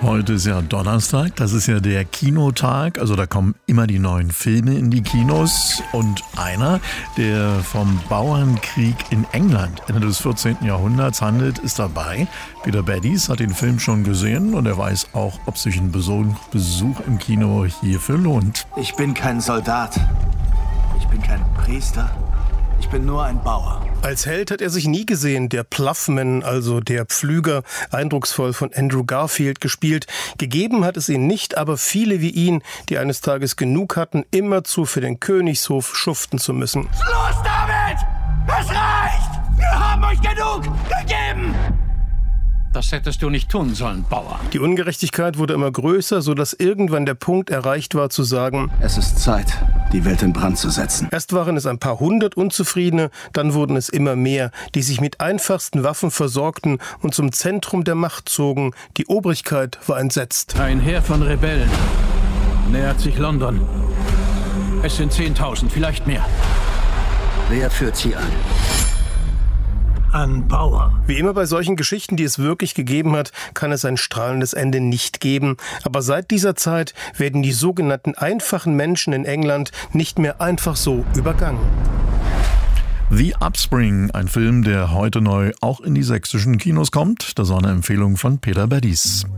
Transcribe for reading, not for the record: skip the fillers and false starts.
Heute ist ja Donnerstag, das ist ja der Kinotag, also da kommen immer die neuen Filme in die Kinos und einer, der vom Bauernkrieg in England Ende des 14. Jahrhunderts handelt, ist dabei. Peter Baddies hat den Film schon gesehen und er weiß auch, ob sich ein Besuch im Kino hierfür lohnt. Ich bin kein Soldat, ich bin kein Priester, ich bin nur ein Bauer. Als Held hat er sich nie gesehen, der Ploughman, also der Pflüger, eindrucksvoll von Andrew Garfield gespielt. Gegeben hat es ihn nicht, aber viele wie ihn, die eines Tages genug hatten, immerzu für den Königshof schuften zu müssen. Schluss damit! Es reicht! Wir haben euch genug gegeben! Das hättest du nicht tun sollen, Bauer. Die Ungerechtigkeit wurde immer größer, sodass irgendwann der Punkt erreicht war, zu sagen: Es ist Zeit, die Welt in Brand zu setzen. Erst waren es ein paar hundert Unzufriedene, dann wurden es immer mehr, die sich mit einfachsten Waffen versorgten und zum Zentrum der Macht zogen. Die Obrigkeit war entsetzt. Ein Heer von Rebellen nähert sich London. Es sind 10.000, vielleicht mehr. Wer führt sie an? Ein Bauer. Wie immer bei solchen Geschichten, die es wirklich gegeben hat, kann es ein strahlendes Ende nicht geben. Aber seit dieser Zeit werden die sogenannten einfachen Menschen in England nicht mehr einfach so übergangen. The Upspring, ein Film, der heute neu auch in die sächsischen Kinos kommt. Das war eine Empfehlung von Peter Baddies.